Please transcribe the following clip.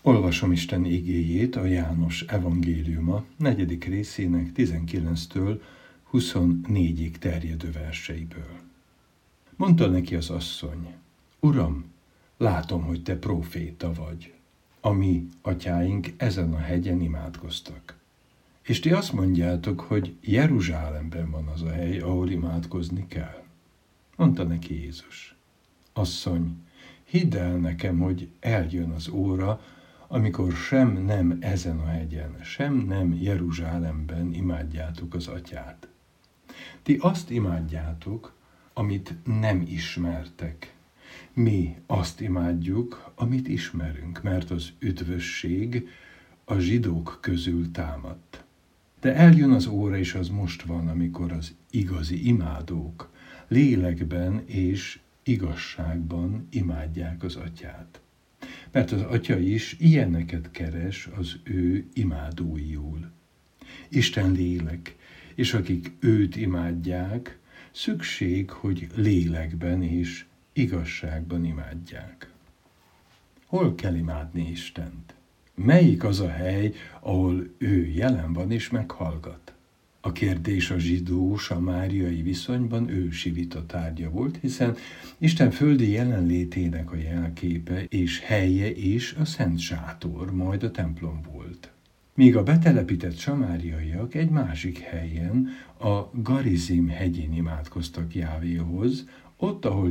Olvasom Isten igéjét a János evangéliuma 4. részének 19-től 24-ig terjedő verseiből. Mondta neki az asszony: Uram, látom, hogy te próféta vagy. A mi atyáink ezen a hegyen imádkoztak. És ti azt mondjátok, hogy Jeruzsálemben van az a hely, ahol imádkozni kell. Mondta neki Jézus: Asszony, hidd el nekem, hogy eljön az óra, amikor sem nem ezen a hegyen, sem nem Jeruzsálemben imádjátok az atyát. Ti azt imádjátok, amit nem ismertek. Mi azt imádjuk, amit ismerünk, mert az üdvösség a zsidók közül támadt. De eljön az óra, és az most van, amikor az igazi imádók lélekben és igazságban imádják az atyát. Mert az atya is ilyeneket keres az ő imádóiul. Isten lélek, és akik őt imádják, szükség, hogy lélekben és igazságban imádják. Hol kell imádni Istent? Melyik az a hely, ahol ő jelen van és meghallgat? A kérdés a zsidó-samáriai viszonyban ősi vita tárgya volt, hiszen Isten földi jelenlétének a jelképe és helye is a Szent Sátor, majd a templom volt. Míg a betelepített samáriaiak egy másik helyen, a Garizim hegyén imádkoztak Jávéhoz, ott, ahol